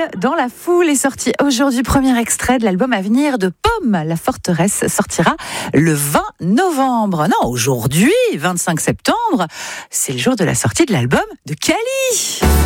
dans la foule est sorti aujourd'hui. Premier extrait de l'album à venir de Pomme. La Forteresse sortira le 20 novembre. Non, aujourd'hui, 25 septembre, c'est le jour de la sortie de l'album de Kali.